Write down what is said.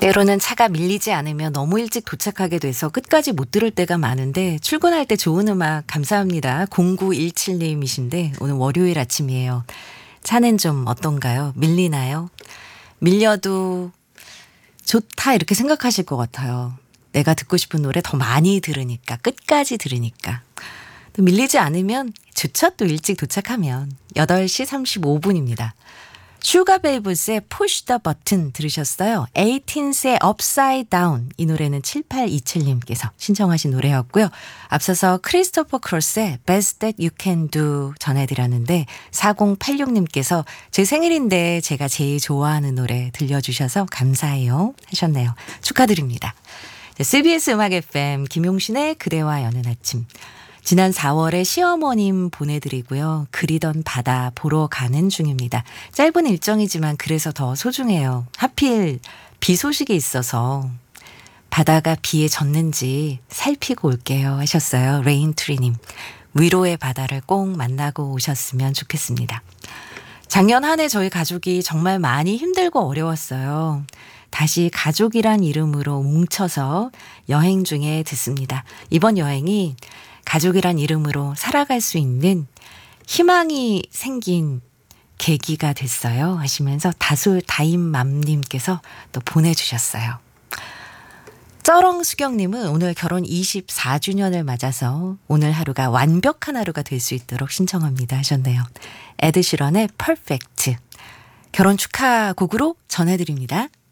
때로는 차가 밀리지 않으면 너무 일찍 도착하게 돼서 끝까지 못 들을 때가 많은데 출근할 때 좋은 음악 감사합니다. 0917님이신데 오늘 월요일 아침이에요. 차는 좀 어떤가요? 밀리나요? 밀려도 좋다 이렇게 생각하실 것 같아요. 내가 듣고 싶은 노래 더 많이 들으니까 끝까지 들으니까. 또 밀리지 않으면 좋죠. 또 일찍 도착하면 8시 35분입니다. 슈가베이브스의 Push the Button 들으셨어요. 18의 Upside Down 이 노래는 7827님께서 신청하신 노래였고요. 앞서서 크리스토퍼 크로스의 Best That You Can Do 전해드렸는데 4086님께서 제 생일인데 제가 제일 좋아하는 노래 들려주셔서 감사해요 하셨네요. 축하드립니다. CBS 음악 FM 김용신의 그대와 여는 아침. 지난 4월에 시어머님 보내드리고요. 그리던 바다 보러 가는 중입니다. 짧은 일정이지만 그래서 더 소중해요. 하필 비 소식이 있어서 바다가 비에 젖는지 살피고 올게요 하셨어요. 레인트리님. 위로의 바다를 꼭 만나고 오셨으면 좋겠습니다. 작년 한 해 저희 가족이 정말 많이 힘들고 어려웠어요. 다시 가족이란 이름으로 뭉쳐서 여행 중에 듣습니다. 이번 여행이 가족이란 이름으로 살아갈 수 있는 희망이 생긴 계기가 됐어요 하시면서 다술다임맘님께서 또 보내주셨어요. 쩌렁수경님은 오늘 결혼 24주년을 맞아서 오늘 하루가 완벽한 하루가 될 수 있도록 신청합니다 하셨네요. 에드시런의 퍼펙트 결혼 축하 곡으로 전해드립니다.